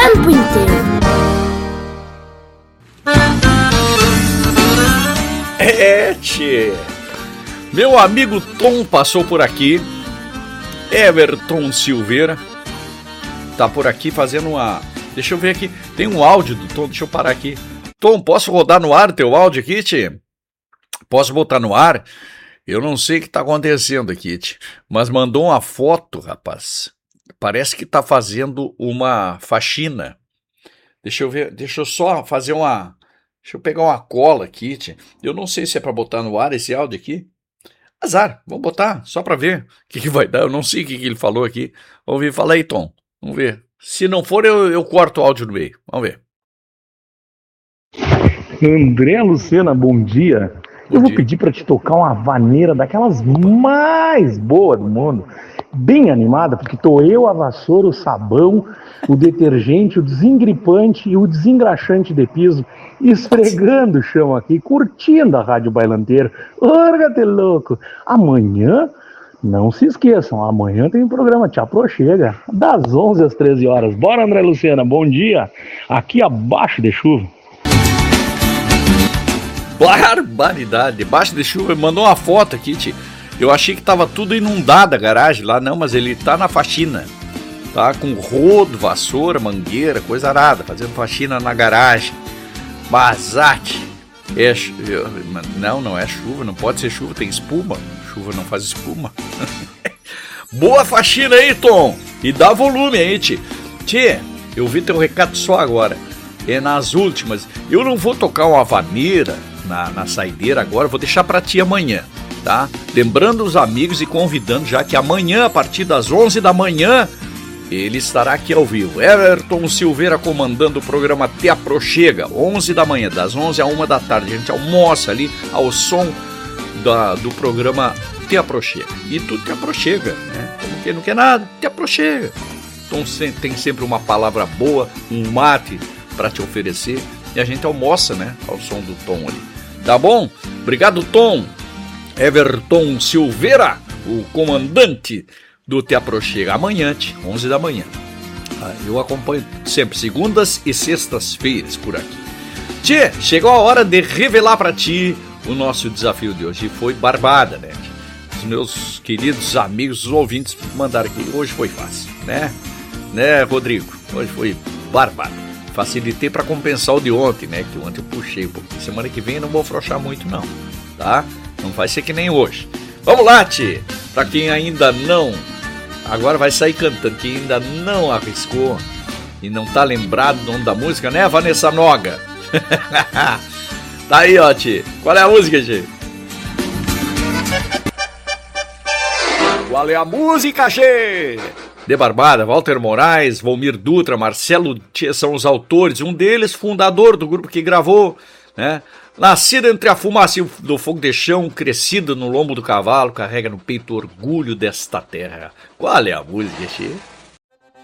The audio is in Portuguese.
tempo inteiro. Tchê. Meu amigo Tom passou por aqui. Everton Silveira tá por aqui fazendo uma... Deixa eu ver aqui. Tem um áudio do Tom, deixa eu parar aqui. Tom, posso rodar no ar teu áudio aqui, tchê? Posso botar no ar? Eu não sei o que tá acontecendo aqui, tchê. Mas mandou uma foto, rapaz. Parece que tá fazendo uma faxina. Deixa eu ver, deixa eu só fazer uma... Deixa eu pegar uma cola aqui, tchê. Eu não sei se é pra botar no ar esse áudio aqui. Azar, vamos botar, só pra ver o que vai dar. Eu não sei o que ele falou aqui. Vamos ver, fala aí, Tom. Vamos ver. Se não for, eu corto o áudio no meio. Vamos ver. André Lucena, bom dia. Eu vou pedir para te tocar uma vaneira daquelas mais boas do mundo. Bem animada, porque tô eu, a vassoura, o sabão, o detergente, o desengripante e o desengraxante de piso esfregando o chão aqui, curtindo a Rádio Bailanteiro. Orga-te louco! Amanhã, não se esqueçam, amanhã tem um programa Te Aproxega, das 11 às 13 horas. Bora, André Lucena, bom dia. Aqui abaixo de chuva. Barbaridade, debaixo de chuva. Mandou uma foto aqui, tio. Eu achei que tava tudo inundado a garagem lá, não, mas ele tá na faxina. Tá com rodo, vassoura, mangueira, coisa arada, fazendo faxina na garagem. Basate. Não é chuva, não pode ser chuva, tem espuma. Chuva não faz espuma. Boa faxina aí, Tom. E dá volume aí, tio. Tchê, eu vi teu recado só agora. É nas últimas. Eu não vou tocar uma vaneira na saideira agora, vou deixar pra ti amanhã, tá? Lembrando os amigos e convidando já que amanhã, a partir das 11 da manhã, ele estará aqui ao vivo. Everton Silveira comandando o programa Te Aproxega, 11 da manhã, das 11 a 1 da tarde. A gente almoça ali ao som do programa Te Aproxega. E tu te aproxega, né? Como quem não quer nada, te aproxega. Então tem sempre uma palavra boa, um mate para te oferecer. E a gente almoça, né? Ao som do Tom ali. Tá bom? Obrigado, Tom. Everton Silveira, o comandante do Te Aproxega. Amanhã, 11 da manhã. Eu acompanho sempre segundas e sextas-feiras por aqui. Tchê, chegou a hora de revelar pra ti o nosso desafio de hoje. Foi barbada, né? Os meus queridos amigos, os ouvintes mandaram aqui. Hoje foi fácil, né? Né, Rodrigo? Hoje foi barbada. Facilitei para compensar o de ontem, né? Que ontem eu puxei um pouquinho. Semana que vem eu não vou afrouxar muito, não. Tá? Não vai ser que nem hoje. Vamos lá, tchê! Pra quem ainda não... Agora vai sair cantando. Quem ainda não arriscou e não tá lembrado do nome da música, né, Vanessa Noga? Tá aí, ó, tchê. Qual é a música, tchê? Qual é a música, tchê? De Barbada, Walter Moraes, Volmir Dutra, Marcelo Tchê são os autores, um deles fundador do grupo que gravou, né? Nascida entre a fumaça do fogo de chão, crescida no lombo do cavalo, carrega no peito o orgulho desta terra. Qual é a música, Tchê?